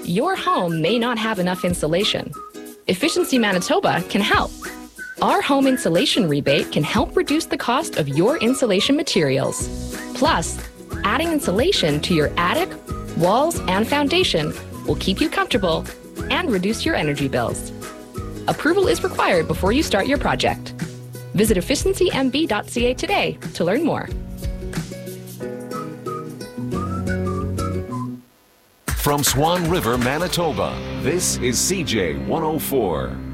Your home may not have enough insulation. Efficiency Manitoba can help. Our home insulation rebate can help reduce the cost of your insulation materials. Plus, adding insulation to your attic, walls, and foundation will keep you comfortable and reduce your energy bills. Approval is required before you start your project. Visit efficiencymb.ca today to learn more. From Swan River, Manitoba, this is CJ 104.